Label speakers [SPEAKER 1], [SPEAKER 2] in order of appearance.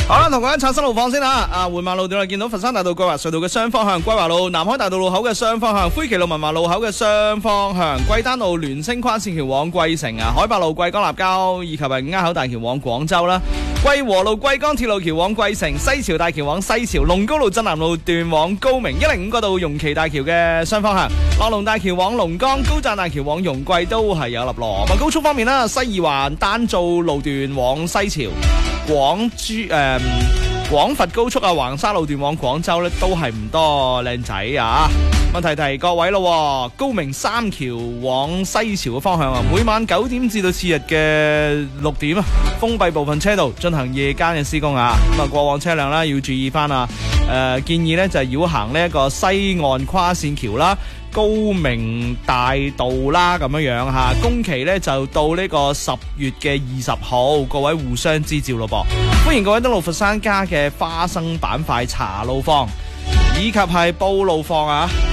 [SPEAKER 1] 好啦，同各位刷新路況先啦。緩慢路段我見到佛山大道桂華隧道嘅雙方向，歸華路南海大道路口嘅雙方向，灰旗路文華路口嘅雙方向，桂丹路聯星跨線橋往桂城海柏路桂江立交以及係鴉口大橋往廣州啦。桂和路桂江鐵路橋往桂城，西樵大橋往西樵，龍高路鎮南路段往高明，105嗰度容旗大橋嘅雙方向，樂龍大橋往龍崗，高贊大橋往容桂都係有立羅。高速方面啦，西二環丹灶路段往西樵，廣佛高速橫沙路段往廣州咧都係唔多靚仔啊！問題各位咯，高明三橋往西樵嘅方向每晚9點至到次日嘅6點封閉部分車道進行夜間嘅施工啊！過往車輛啦要注意翻建議咧就係繞行呢一個西岸跨線橋啦。高明大道啦咁樣吓，工期咧就到呢個10月嘅20號，各位互相支照咯噃。歡迎各位登錄佛山家嘅花生板塊查路況，以及係報路況啊！